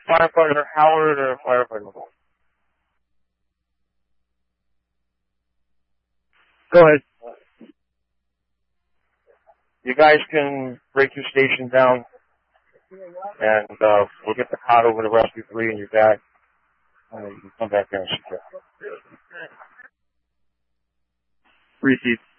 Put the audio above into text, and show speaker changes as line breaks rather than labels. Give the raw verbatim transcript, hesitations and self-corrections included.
firefighter Howard or firefighter Nicole? Go ahead. You guys can break your station down, and uh, we'll get the cot over to Rescue three and your dad, and you can come back there and secure. Repeat.